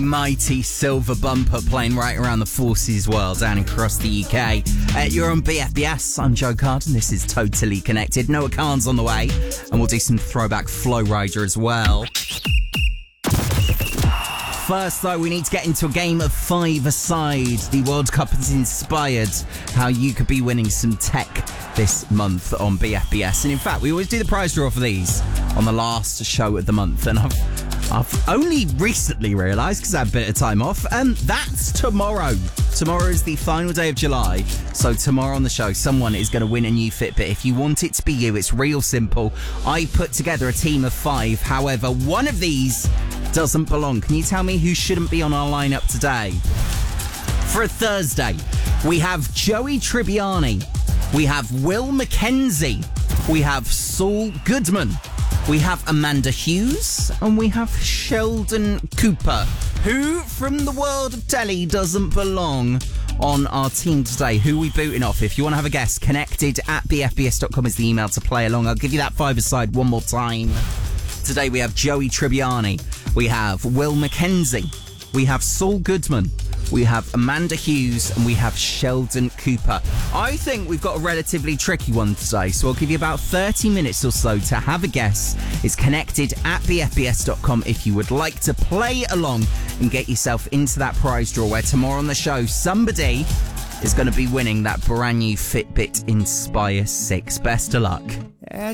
Mighty silver bumper playing right around the Forces world and across the UK. You're on BFBS. I'm Joe Carden. This is Totally Connected. Noah Khan's on the way, and we'll do some throwback Flow Rider as well. First, though, we need to get into a game of five-a-side. The World Cup has inspired how you could be winning some tech this month on BFBS. And in fact, we always do the prize draw for these on the last show of the month. And I've only recently realised, because I had a bit of time off, and that's tomorrow. Tomorrow is the final day of July, so tomorrow on the show, someone is going to win a new Fitbit. If you want it to be you, it's real simple. I put together a team of 5. However, one of these doesn't belong. Can you tell me who shouldn't be on our lineup today? For a Thursday, we have Joey Tribbiani, we have Will Mackenzie, we have Saul Goodman, we have Amanda Hughes, and we have Sheldon Cooper. Who from the world of telly doesn't belong on our team today? Who are we booting off? If you want to have a guess, connected@bfbs.com is the email to play along. I'll give you that five-a-side one more time. Today we have Joey Tribbiani, we have Will Mackenzie, we have Saul Goodman, we have Amanda Hughes, and we have Sheldon Cooper. I think we've got a relatively tricky one today, so I'll give you about 30 minutes or so to have a guess. It's connected@bfbs.com if you would like to play along and get yourself into that prize draw where tomorrow on the show, somebody is going to be winning that brand new Fitbit Inspire 6. Best of luck.